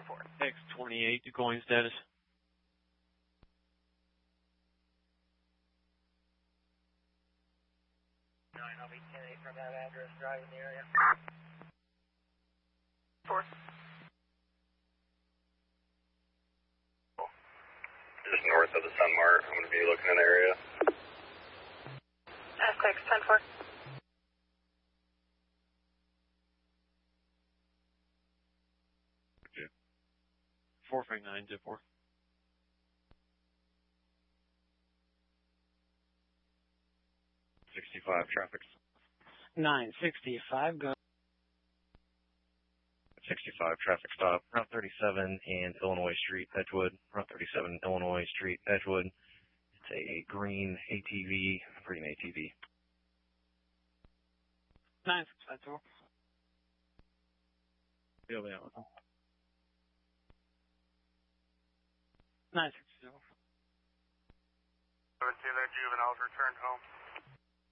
X28, decoying status. I'll be 10-8 from that address, driving the area. 4. Just north of the Sunmart. I'm going to be looking in the area. SX 10-4. Okay. 439-4. 65 traffic. 965, go. 65 traffic stop. Route 37 and Illinois Street, Edgewood. Route 37, Illinois Street, Edgewood. It's a green ATV, green ATV. 965, You'll be out with them. 960. 17, their juveniles returned home.